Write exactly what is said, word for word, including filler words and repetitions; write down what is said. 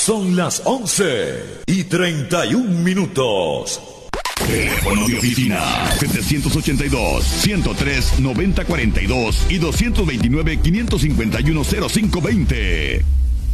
Son las once y treinta y un minutos. Teléfono de oficina setecientos ochenta y dos, ciento tres, noventa cuarenta y dos y doscientos veintinueve, quinientos cincuenta y uno, cero cinco veinte.